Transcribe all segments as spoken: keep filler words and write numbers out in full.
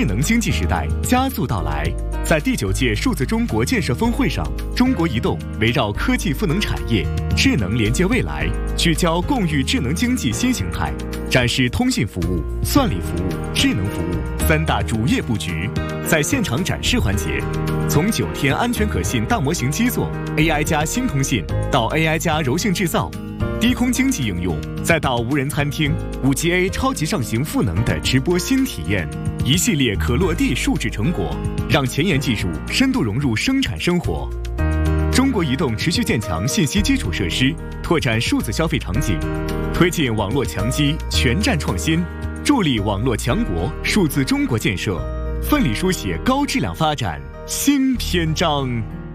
智能经济时代加速到来。在第九届数字中国建设峰会上，中国移动围绕科技赋能产业、智能连接未来，聚焦共育智能经济新形态，展示通信服务、算力服务、智能服务三大主业布局。在现场展示环节，从九天安全可信大模型基座 A I 加新通信到 A I 加柔性制造，低空经济应用，再到无人餐厅、五 G A 超级上行赋能的直播新体验，一系列可落地数字成果，让前沿技术深度融入生产生活。中国移动持续建强信息基础设施，拓展数字消费场景，推进网络强基全站创新，助力网络强国数字中国建设，奋力书写高质量发展新篇章。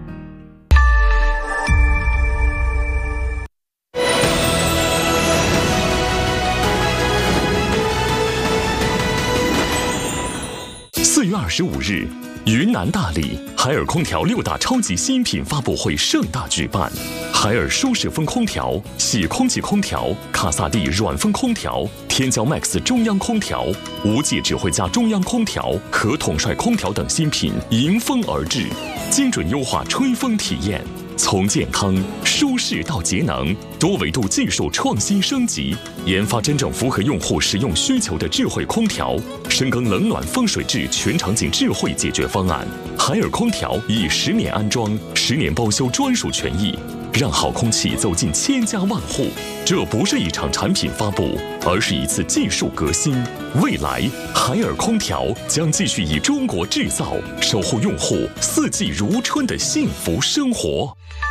四月二十五日，云南大理海尔空调六大超级新品发布会盛大举办。海尔舒适风空调、喜空气空调、卡萨帝软风空调、天骄 Max 中央空调、无界指挥家中央空调和统帅空调等新品迎风而至，精准优化吹风体验。从健康、舒适到节能，多维度技术创新升级，研发真正符合用户使用需求的智慧空调，深耕冷暖风水质全场景智慧解决方案。海尔空调以十年安装、十年包修专属权益，让好空气走进千家万户。这不是一场产品发布，而是一次技术革新。未来，海尔空调将继续以中国制造守护用户四季如春的幸福生活。